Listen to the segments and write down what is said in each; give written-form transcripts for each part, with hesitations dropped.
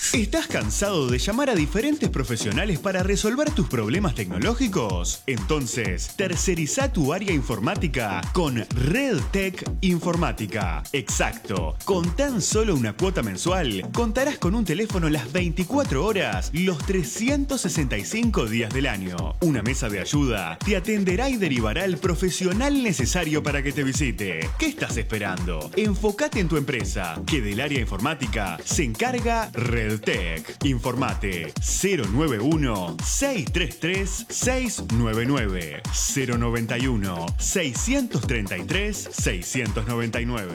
¿Estás cansado de llamar a diferentes profesionales para resolver tus problemas tecnológicos? Entonces, terceriza tu área informática con RedTech Informática. Exacto. Con tan solo una cuota mensual, contarás con un teléfono las 24 horas, los 365 días del año. Una mesa de ayuda te atenderá y derivará al profesional necesario para que te visite. ¿Qué estás esperando? Enfócate en tu empresa, que del área informática se encarga RedTech. Informate 091-633-699 091-633-699.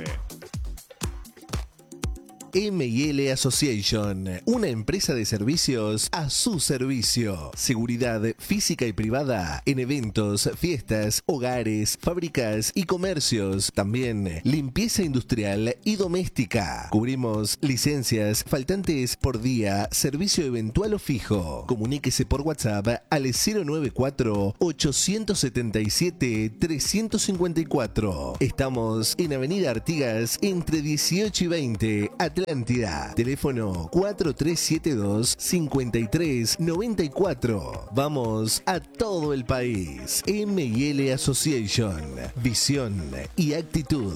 M&L Association, una empresa de servicios a su servicio. Seguridad física y privada en eventos, fiestas, hogares, fábricas y comercios. También limpieza industrial y doméstica. Cubrimos licencias, faltantes por día, servicio eventual o fijo. Comuníquese por WhatsApp al 094-877-354. Estamos en Avenida Artigas entre 18 y 20, Atlántida. Teléfono 4372-5394. Vamos a todo el país. M&L Association. Visión y actitud.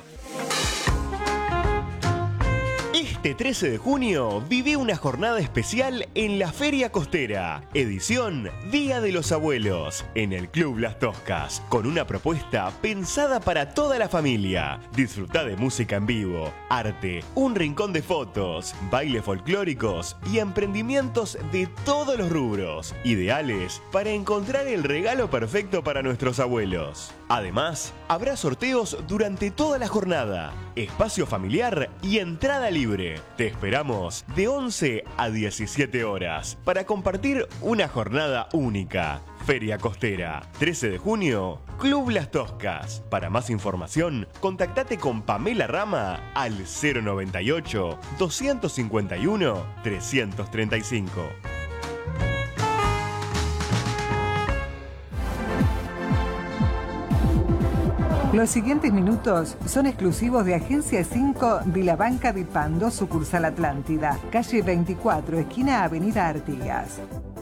Este 13 de junio viví una jornada especial en la Feria Costera, edición Día de los Abuelos, en el Club Las Toscas, con una propuesta pensada para toda la familia. Disfrutá de música en vivo, arte, un rincón de fotos, bailes folclóricos y emprendimientos de todos los rubros, ideales para encontrar el regalo perfecto para nuestros abuelos. Además, habrá sorteos durante toda la jornada, espacio familiar y entrada libre. Te esperamos de 11 a 17 horas para compartir una jornada única. Feria Costera, 13 de junio, Club Las Toscas. Para más información, contactate con Pamela Rama al 098-251-335. Los siguientes minutos son exclusivos de Agencia 5 de la Banca de Pando, sucursal Atlántida, calle 24, esquina Avenida Artigas.